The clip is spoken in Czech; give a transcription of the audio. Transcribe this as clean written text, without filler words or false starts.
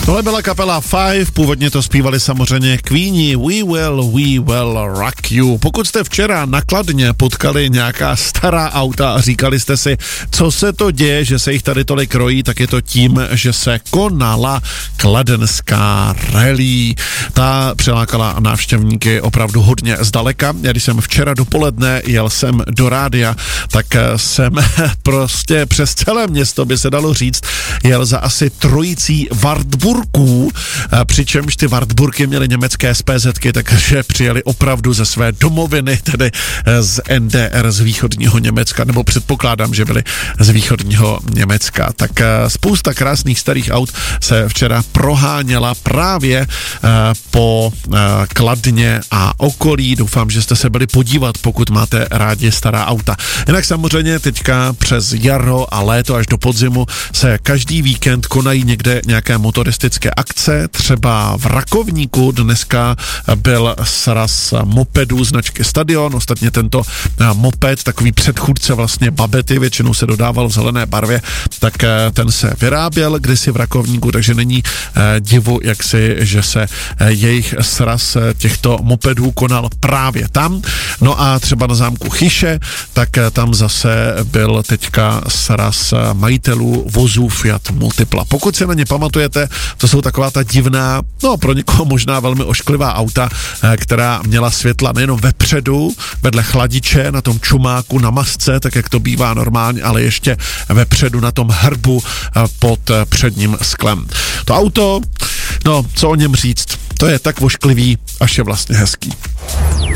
Tohle byla kapela Five, původně to zpívali samozřejmě Queeni, We Will Rock You. Pokud jste včera na Kladně potkali nějaká stará auta a říkali jste si, co se to děje, že se jich tady tolik rojí, tak je to tím, že se konala kladenská rally. Ta přilákala návštěvníky opravdu hodně zdaleka. Já když jsem včera dopoledne jel jsem do rádia, tak jsem prostě přes celé město, by se dalo říct, jel za asi trojicí Wartburků, přičemž ty Wartburky měly německé SPZky, takže přijeli opravdu ze své domoviny, tedy z NDR, z východního Německa, nebo předpokládám, že byli z východního Německa. Tak spousta krásných starých aut se včera proháněla právě po Kladně a okolí. Doufám, že jste se byli podívat, pokud máte rádi stará auta. Jinak samozřejmě teďka přes jaro a léto až do podzimu se každý víkend konají někde nějaké motoristické akce, třeba v Rakovníku dneska byl sraz mopedů značky Stadion, ostatně tento moped, takový předchůdce vlastně Babety, většinou se dodával v zelené barvě, tak ten se vyráběl kdysi v Rakovníku, takže není divu, že se jejich sraz těchto mopedů konal právě tam. No a třeba na zámku Chyše, tak tam zase byl teďka sraz majitelů vozů Fiat Multipla. Pokud se na ně pamatujete, to jsou taková ta divná, no pro někoho možná velmi ošklivá auta, která měla světla nejenom vepředu, vedle chladiče, na tom čumáku, na masce, tak jak to bývá normálně, ale ještě vepředu na tom hrbu pod předním sklem. To auto, no co o něm říct, to je tak ošklivý, až je vlastně hezký.